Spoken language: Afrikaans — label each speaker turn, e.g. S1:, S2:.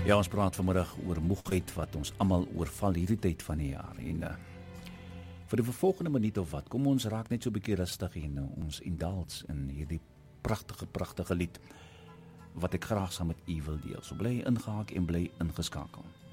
S1: Ja, ons praat vanmiddag oor moegheid wat ons almal oorval hierdie tyd van die jaar. En vir die volgende minuut of wat, kom ons raak net so 'n bietjie rustig en ons indulge in hierdie pragtige lied wat ek graag saam met u wil deel. So bly ingehaak en bly ingeskakel.